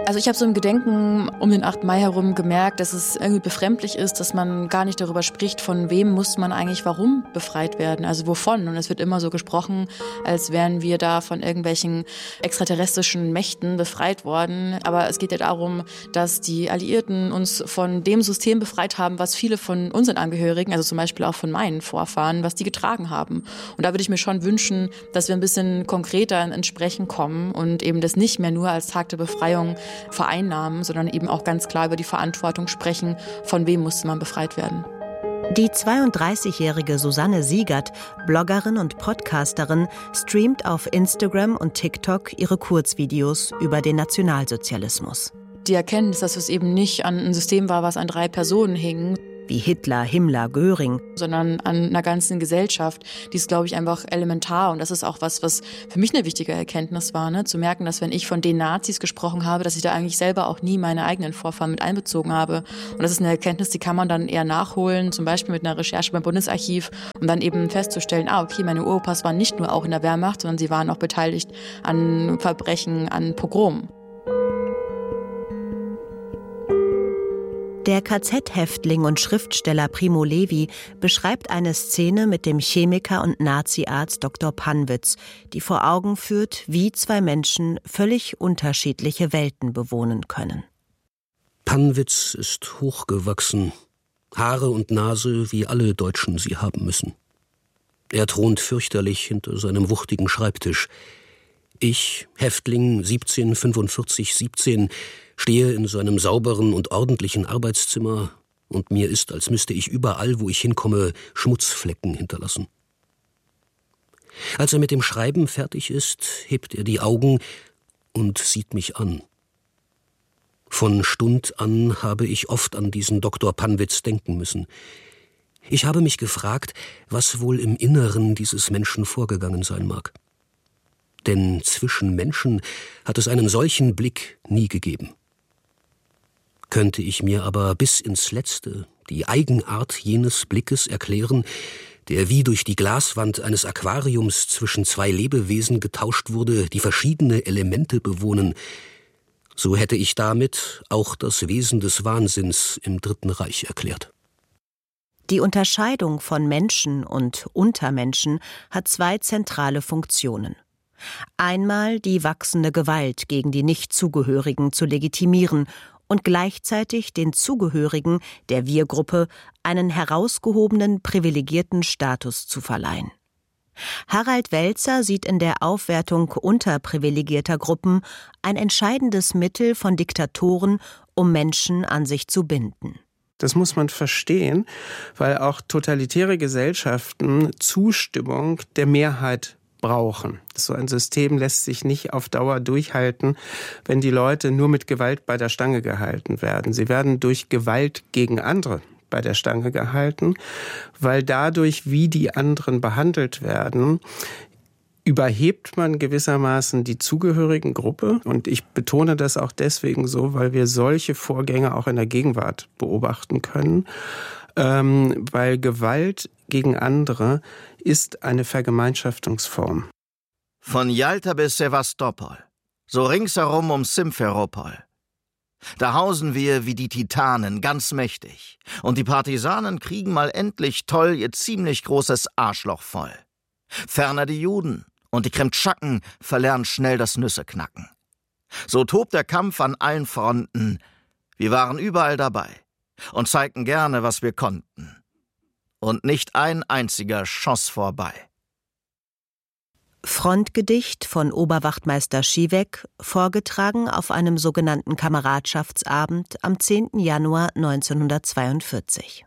Also ich habe so im Gedenken um den 8. Mai herum gemerkt, dass es irgendwie befremdlich ist, dass man gar nicht darüber spricht, von wem muss man eigentlich warum befreit werden, also wovon. Und es wird immer so gesprochen, als wären wir da von irgendwelchen extraterrestrischen Mächten befreit worden. Aber es geht ja darum, dass die Alliierten uns von dem System befreit haben, was viele von unseren Angehörigen, also zum Beispiel auch von meinen Vorfahren, was die getragen haben. Und da würde ich mir schon wünschen, dass wir ein bisschen konkreter ins Sprechen kommen und eben das nicht mehr nur als Tag der Befreiung vereinnahmen, sondern eben auch ganz klar über die Verantwortung sprechen, von wem musste man befreit werden. Die 32-jährige Susanne Siegert, Bloggerin und Podcasterin, streamt auf Instagram und TikTok ihre Kurzvideos über den Nationalsozialismus. Die Erkenntnis, dass es eben nicht an ein System war, was an 3 Personen hing, wie Hitler, Himmler, Göring, sondern an einer ganzen Gesellschaft, die ist, glaube ich, einfach elementar. Und das ist auch was für mich eine wichtige Erkenntnis war, ne? Zu merken, dass wenn ich von den Nazis gesprochen habe, dass ich da eigentlich selber auch nie meine eigenen Vorfahren mit einbezogen habe. Und das ist eine Erkenntnis, die kann man dann eher nachholen, zum Beispiel mit einer Recherche beim Bundesarchiv, um dann eben festzustellen, okay, meine Uropas waren nicht nur auch in der Wehrmacht, sondern sie waren auch beteiligt an Verbrechen, an Pogromen. Der KZ-Häftling und Schriftsteller Primo Levi beschreibt eine Szene mit dem Chemiker und Naziarzt Dr. Pannwitz, die vor Augen führt, wie 2 Menschen völlig unterschiedliche Welten bewohnen können. Pannwitz ist hochgewachsen, Haare und Nase, wie alle Deutschen sie haben müssen. Er thront fürchterlich hinter seinem wuchtigen Schreibtisch. Ich, Häftling 174517, stehe in seinem sauberen und ordentlichen Arbeitszimmer und mir ist, als müsste ich überall, wo ich hinkomme, Schmutzflecken hinterlassen. Als er mit dem Schreiben fertig ist, hebt er die Augen und sieht mich an. Von Stund an habe ich oft an diesen Dr. Pannwitz denken müssen. Ich habe mich gefragt, was wohl im Inneren dieses Menschen vorgegangen sein mag. Denn zwischen Menschen hat es einen solchen Blick nie gegeben. Könnte ich mir aber bis ins Letzte die Eigenart jenes Blickes erklären, der wie durch die Glaswand eines Aquariums zwischen 2 Lebewesen getauscht wurde, die verschiedene Elemente bewohnen, so hätte ich damit auch das Wesen des Wahnsinns im Dritten Reich erklärt. Die Unterscheidung von Menschen und Untermenschen hat 2 zentrale Funktionen. Einmal die wachsende Gewalt gegen die Nichtzugehörigen zu legitimieren und gleichzeitig den Zugehörigen der Wir-Gruppe einen herausgehobenen, privilegierten Status zu verleihen. Harald Welzer sieht in der Aufwertung unterprivilegierter Gruppen ein entscheidendes Mittel von Diktatoren, um Menschen an sich zu binden. Das muss man verstehen, weil auch totalitäre Gesellschaften Zustimmung der Mehrheit brauchen. So ein System lässt sich nicht auf Dauer durchhalten, wenn die Leute nur mit Gewalt bei der Stange gehalten werden. Sie werden durch Gewalt gegen andere bei der Stange gehalten, weil dadurch, wie die anderen behandelt werden, überhebt man gewissermaßen die zugehörigen Gruppe. Und ich betone das auch deswegen so, weil wir solche Vorgänge auch in der Gegenwart beobachten können. Weil Gewalt gegen andere ist eine Vergemeinschaftungsform. Von Jalta bis Sevastopol, so ringsherum um Simferopol. Da hausen wir wie die Titanen, ganz mächtig. Und die Partisanen kriegen mal endlich toll ihr ziemlich großes Arschloch voll. Ferner die Juden und die Kremtschaken verlernen schnell das Nüsseknacken. So tobt der Kampf an allen Fronten. Wir waren überall dabei und zeigten gerne, was wir konnten. Und nicht ein einziger schoss vorbei. Frontgedicht von Oberwachtmeister Schiewek, vorgetragen auf einem sogenannten Kameradschaftsabend am 10. Januar 1942.